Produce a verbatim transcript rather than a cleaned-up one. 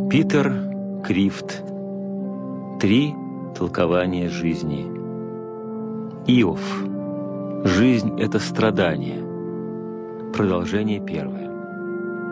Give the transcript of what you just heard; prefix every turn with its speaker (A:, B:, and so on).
A: Питер Крифт. Три толкования жизни. Иов. Жизнь — это страдание. Продолжение первое.